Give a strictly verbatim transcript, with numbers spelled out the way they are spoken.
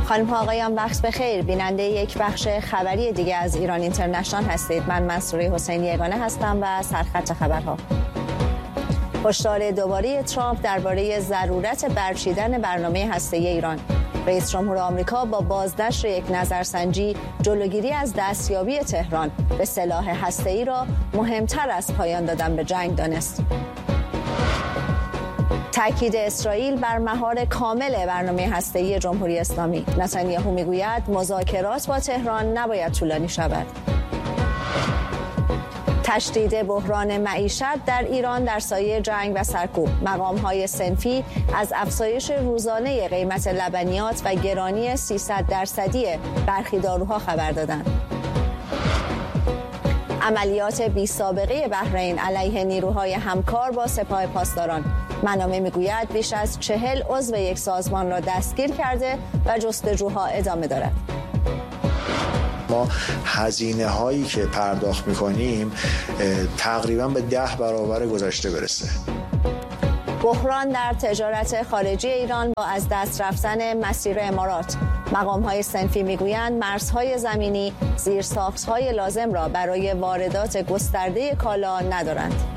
خانم ها آقایان وقت بخیر. بیننده یک بخش خبری دیگه از ایران اینترنشنال هستید. من منصوره حسینی یگانه هستم و سرخط خبرها. هشدار دوباره ترامپ درباره ضرورت برچیدن برنامه هسته‌ای ایران. رئیس جمهور آمریکا با بازنشر یک نظرسنجی جلوگیری از دستیابی تهران به سلاح هسته‌ای را مهمتر از پایان دادن به جنگ دانست. تأکید اسرائیل بر مهار کامل برنامه هسته‌ای جمهوری اسلامی. نتانیاهو میگوید مذاکرات با تهران نباید طولانی شود. تشدید بحران معیشت در ایران در سایه جنگ و سرکوب. مقام‌های صنفی از افزایش روزانه قیمت لبنیات و گرانی سیصد درصدی برخی داروها خبر دادند. عملیات بی سابقه بحرین علیه نیروهای همکار با سپاه پاسداران. منابع میگوید بیش از چهل عضو یک سازمان را دستگیر کرده و جستجوها ادامه دارد. ما هزینه هایی که پرداخت میکنیم تقریبا به ده برابر گذشته برسه. بحران در تجارت خارجی ایران با از دست رفتن مسیر امارات. مقام‌های صنفی میگویند مرزهای زمینی زیرساخت‌های لازم را برای واردات گسترده کالا ندارند.